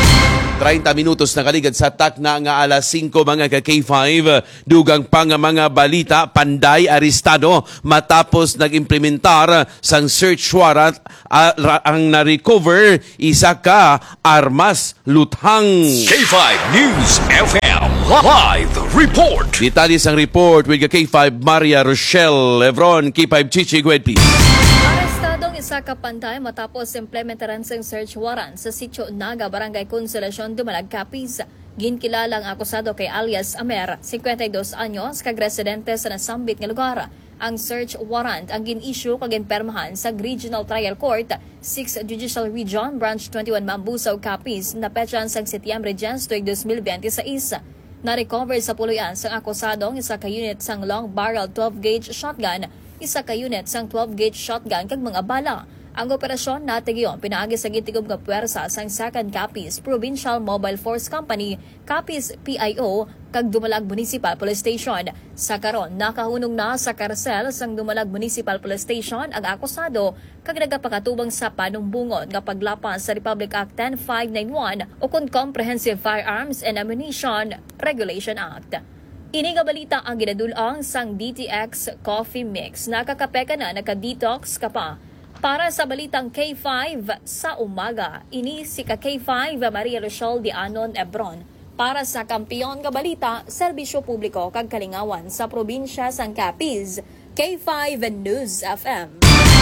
thirty minutos na kaligad sa takna nga alas five mga ka-K five. Dugang pa nga mga balita, panday arestado matapos nag-implementar sang search warrant uh, ang na-recover isa ka armas luthang. K five News F M Live Report. Detalye sang report with K five Maria Rochelle Lebron. K five Chichi, go ahead please. Arestadong isa ka panday matapos implementaran sang search warrant sa sitio Naga, Barangay Consolacion, Dumalag, Capiz. Ginkilala ang akusado kay alias Amer, fifty-two anyos, kag residente sa nasambit nga lugar. Ang search warrant ang gin-issue kag ginpermahan sa Regional Trial Court, sixth Judicial Region, Branch twenty-one, Mambusaw, Capiz, na petsan sa Setyembre twenty twenty-six. Na-recover sa puluyan sang akusadong isa ka unit sang long barrel twelve gauge shotgun isa ka unit sang twelve gauge shotgun kag mga bala. Ang operasyon natigyon pinaagi sa gitigom nga puwersa sang second Capiz Provincial Mobile Force Company, Capiz P I O, kag Dumalag Municipal Police Station. Sa karon, nakahunong na sa karsel sang Dumalag Municipal Police Station ang akusado kag nagapakatubang sa panumbungon nga paglapas sa Republic Act ten five ninety-one o kon Comprehensive Firearms and Ammunition Regulation Act. Ini nga balita ang ginadulang sang D T X Coffee Mix. Nakakapeka na naka-detox ka pa. Para sa balitang K five sa umaga, ini si ka K five Maria Rochelle de Anon Ebron. Para sa kampiyon nga balita, serbisyo publiko kag kalingawan sa probinsya sang Capiz, K five News F M.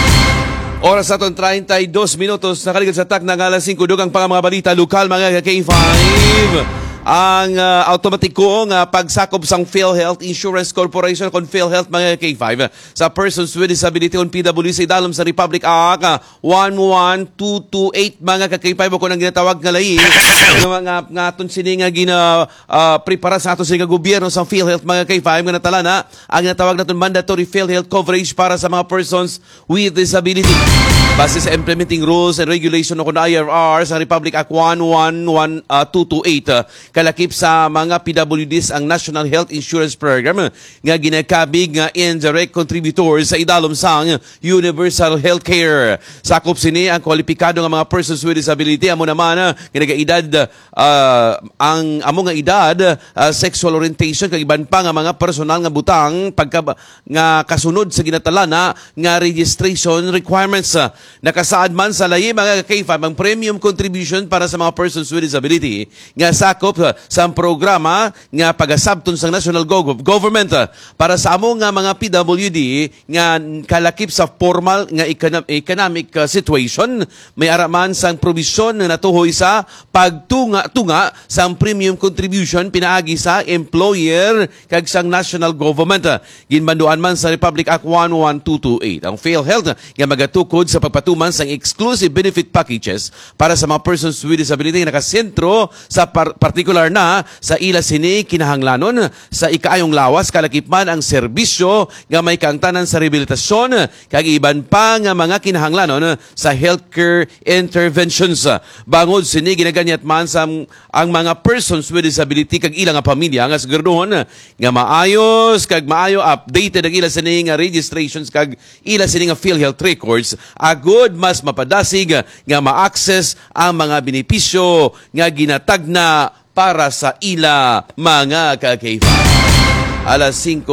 Oras aton thirty-two minutos, nakaligid sa tak ng alas five, dugang pang mga balita lokal mga ka K five. Ang uh, automatiko nga pagsakop sang PhilHealth Insurance Corporation kon PhilHealth mga K five sa persons with disability on P W C dalom sa Republic Act uh, one one two two eight mga ka K five ko nang ginatawag nga lain nga mga nga aton sini nga gina uh, prepara sa aton sini nga gobyerno sa PhilHealth mga K five nga natala na ang ginatawag naton mandatory PhilHealth coverage para sa mga persons with disability. Base sa implementing rules and regulation o I R R sa Republic Act one one one two two eight, uh, kalakip sa mga P W Ds ang National Health Insurance Program nga ginakabig nga indirect contributors sa idalom sang Universal Healthcare. Sakop sini ang kwalipikado nga mga persons with disability amo naman uh, ginagaedad uh, ang amo nga edad, uh, sexual orientation kag iban pa nga mga personal nga butang pagka nga kasunod sa ginatala na nga registration requirements. Uh, Nakasaad man sa layi mga K five ang premium contribution para sa mga persons with disability nga sakop sa programa nga pagasabton sa national government para sa amo nga mga P W D nga kalakip sa formal nga economic situation. May araman sang provision na natuhoy sa pagtunga-tunga sa premium contribution pinaagi sa employer kag sang national government. Ginbanduan man sa Republic Act one one two two eight ang PhilHealth nga magatukod sa pagpatuman sang exclusive benefit packages para sa mga persons with disability nga nakasentro sa par- particular na sa ila sini kinahanglanon sa ikaayong lawas kalakipman ang serbisyo nga may kaangtanan sa rehabilitasyon kag iban pa nga mga kinahanglanon sa healthcare interventions. Bangod sini ginaganyat man sa ang mga persons with disability kag ilang nga pamilya nga siguraduhon nga maayos kag maayo updated ang ila sini nga registrations kag ila sini nga PhilHealth records agud mas mapadasig nga ma-access ang mga benepisyo nga ginatag na para sa ila mga ka-K five. Alas five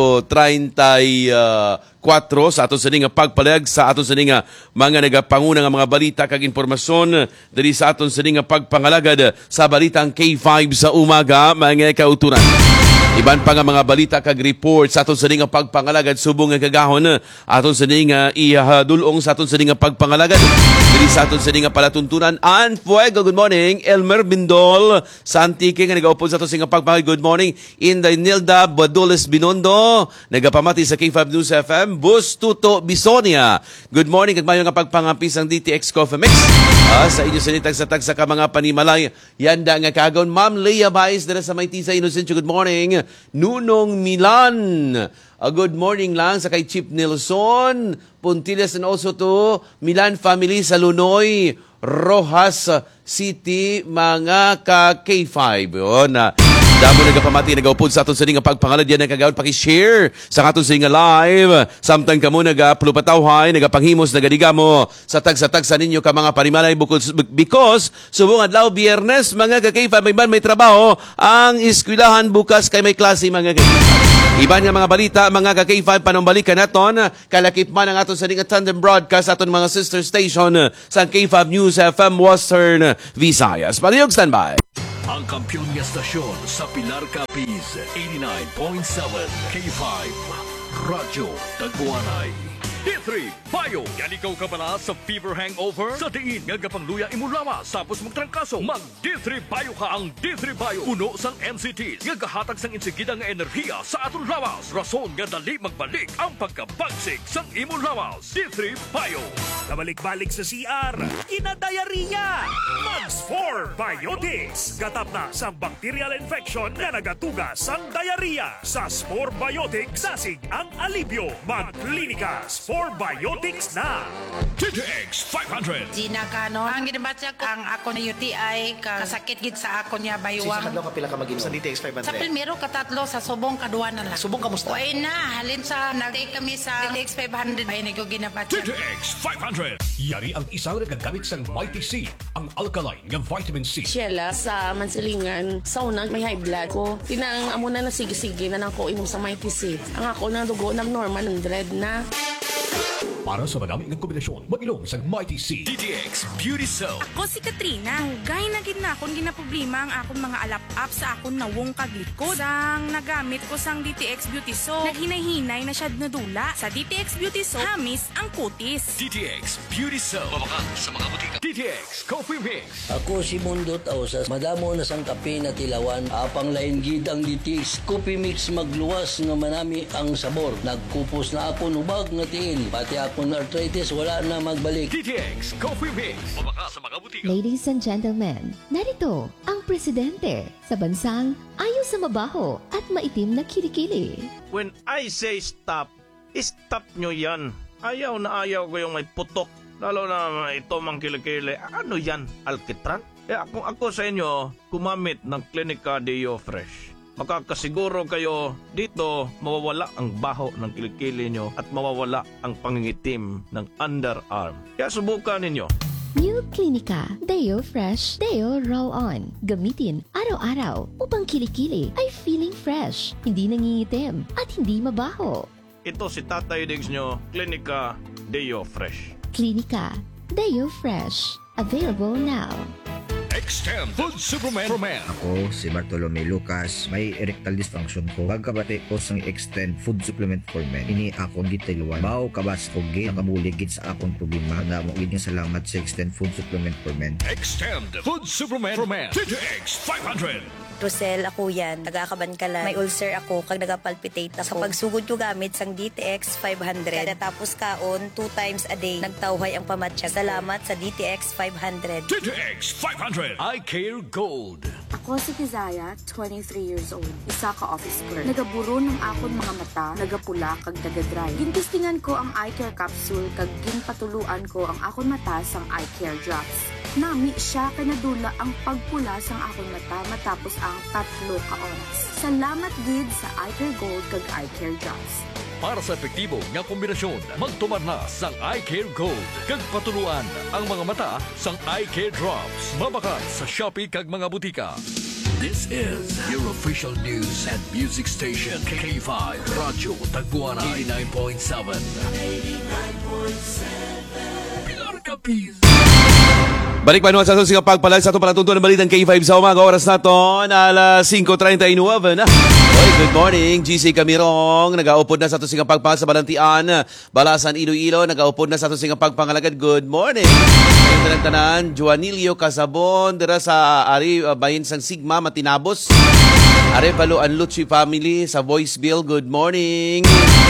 thirty-four sa aton sa nga pagpalayag sa aton sa nga mga nagapanguna nga mga balita kag impormasyon diri sa aton sa nga pagpangalagad sa balitang K five sa umaga mga kauturan. Iban pa nga mga balita kag reports sa aton sa nga pagpangalagad subong nga kagahon aton sa nga ihadulong sa aton sa nga pagpangalagad diri sa aton sa nga palatuntunan and fuego. Good morning Elmer Bindol sa Antique nga nagaupod sa aton sa nga pagpangalagad. Good morning Inday Nilda Badules Binondo nagapamati sa K five News F M. Bus Tuto Bisonia. Good morning kag mayo nga pagpangampis ang D T X Coffee Mix ah, sa inyo sinitag sa tag sa ka mga panimalay yanda nga kagon Ma'am Leah Baez dira sa Maytisa Inocencio. Good morning Nunong Milan. Uh, good morning lang sa kay Chief Nelson Puntiles and also to Milan family sa Lunoy, Rojas City, mga ka K five. Yun na. Damo nagapamati, nagaupod sa aton sa nga pagpangalad yan, nagagawad pakishare sa aton sa nga live. Samtang kamo nagaplupatawhay, nagapanghimos, nagadigamo sa tag-sa-tag sa ninyo ka mga panimalay because subong adlaw Biyernes, mga ka K five, may ban may trabaho, ang eskwelahan bukas kay may klase mga ka K five. Iban nga mga balita, mga ka K five, panumbalikan naton, kalakip man ang aton sa nga tandem broadcast aton mga sister station sa K five News F M Western Visayas. Palihog standby. Ang kampiyon nga stasyon sa Pilar Capiz, eighty-nine point seven K five Radyo Tagpuanay. D three Bio. Yan ikaw ka bala sa fever hangover? Sa diin nga gapangluya imo lawas tapos magtrangkaso. Mag D three Bio ka ang D three Bio. Puno sang N C Ts nga gahatag sang insigida nga enerhiya sa aton lawas. Rason nga dali magbalik ang pagkabagsik sang imo lawas. D three Bio. Kabalik-balik sa C R, kinadayariya. Mags four Biotics. Gatap na sa bacterial infection na nagatuga sang diarrhea. Sa Spore Biotics, sasig ang alibyo. Mag-klinika, Spore Biotics na. T T X five hundred. Gina Cano, ang ginabatsa ko ang ako na U T I, ka- kasakit gid sa ako niya baywang. Sa ka pila ka mag-inom sa D T X five hundred? Sa primero, katatlo, sa subong, kaduwa na lang. Subong kamusta? Uy na, halin sa, nag-take kami sa D T X five hundred. Ay, nag ginabatsa. T T X five hundred. Yari ang isang nagagamit sang Mighty C, ang alkaline nga vitamin C. Sheila, sa Mansilingan, sauna, may high blood ko. Tinang amo na nasigi-sige na nako inom sa Mighty C. Ang ako na dugo ng normal ng dread na. Para sa madami ng kombinasyon, mag-inom sa Mighty C. D T X Beauty Soap. Ako si Katrina. Hugay na gid na akong ginaproblema ang akong mga alap-up sa akong nawong kaglikod. Sang nagamit ko sang D T X Beauty Soap, naghinay-hinay na siya nadula. Sa D T X Beauty Soap, hamis ang kutis. D T X Beauty Soap. Mabakan sa mga butika. D T X Coffee Mix. Ako si Mundo Tausas. Madamo na sang kape na tilawan. Apang lain gid ang D T X Coffee Mix magluwas nga manami ang sabor. Nagkupos na ako nubag nga tiil. Pati ako na arthritis wala na magbalik. D T X Coffee Mix. Mabaka sa mga butika. Ladies and gentlemen, narito ang presidente sa bansang ayaw sa mabaho at maitim na kilikili. When I say stop, stop nyo yan. Ayaw na ayaw ko yung may putok. Lalo na ito mang kilikili. Ano yan? Alkitran? Eh ako, ako sa inyo, kumamit ng Clinica Deo Fresh. Makakasiguro kayo dito mawawala ang baho ng kilikili nyo at mawawala ang pangingitim ng underarm. Kaya subukan ninyo. New Clinica Deo Fresh Deo Roll-On. Gamitin araw-araw upang kilikili ay feeling fresh, hindi nangingitim at hindi mabaho. Ito si Tatay Diggs nyo, Clinica Deo Fresh. Clinica Deo Fresh. Available now. Extend Food Superman for Men. Ako si Bartolome Lucas, may erectile dysfunction ko. Pagkabati ko sa Extend Food Supplement for Men. Ini akong gitayluan. Bao kabas ko gid nakabuligid sa akong problema. Na mo gid nga salamat sa Extend Food Supplement for Men. Extend Food Superman for Men. T T X five hundred. Rosel, ako yan. Nagakabankalan. May ulcer ako kag nagapalpitate ako. Sa pagsugod ko gamit sang D T X five hundred. Kada tapos kaon, two times a day. Nagtawhay ang pamatya. Salamat sa D T X five hundred. D T X five hundred. I Care Gold. Ako si Kizaya, twenty-three years old. Isa ka office clerk. Nagaburo ng akon mga mata, nagapula kag nagadry. Gintistingan ko ang eye care capsule kag ginpatuluan ko ang akon mata sang eye care drops. Nami siya kay nadula ang pagpula sang akon mata matapos ang tatlo ka oras. Salamat gid sa Eye Care Gold kag Eye Care Drops. Para sa epektibo nga kombinasyon, magtumar na sang Eye Care Gold. Kag patuluan ang mga mata sang Eye Care Drops. Mabakat sa Shopee kag mga butika. This is your official news and music station, K five Radyo Tagpuan eighty-nine point seven. eighty-nine point seven. Pilar Capiz. Balik pa naman sa ating pagpalag sa itong palatuntunan ng balitang K five sa umaga. Oras na ito, alas five thirty-nine na. Oy, good morning. G C Camirong, nag-aupod na sa itong pagpalag sa Balantian. Balasan Iloilo, nag-aupod na sa itong pagpangalagad. Good morning. Ayun tanan-tanan, Juanilio Casabon, dira sa Ari, uh, bahin sang Sigma, Matinabos. Arevalo and Lucci family sa Voiceville, good morning.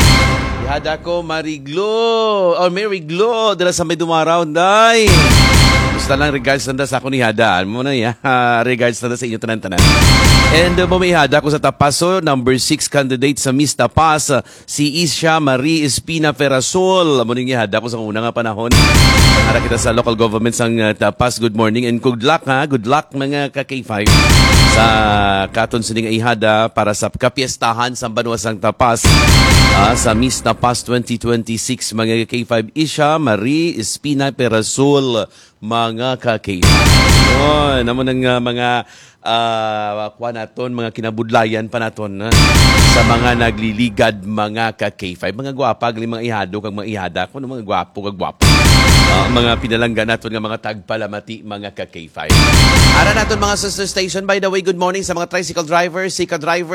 Ihada ko Mariglo, or Mary Glo, dira sa Medumaraw, day. Gusto lang regards na sa ako ni Hada. Ano mo na yan? Uh, regards na sa inyo tanan-tanan. And uh, bumihada ko sa Tapaso, number six candidate sa Miss Tapas, uh, si Isha Marie Espina Ferrazol. Ano yung ihada ko sa una nga panahon. Para kita sa local government sang uh, Tapas. Good morning and good luck ha. Good luck mga ka-K five sa katon sining ihada para sa kapiestahan sa Banwasang Tapas uh, sa Miss Tapas twenty twenty-six. Mga K five Isha Marie Espina Ferrazol. Mga ka-K five. Yun, naman ng uh, mga uh, kwa naton, mga kinabudlayan pa naton uh, sa mga nagliligad mga ka-K five. Mga gwapa, mga ihado kag mga ihada ko, mga gwapo kag gwapo. Uh, mga pinalangga naton nga mga tagpalamati mga ka-K five. Ara naton mga sister station. By the way, good morning sa mga tricycle drivers, sika drivers.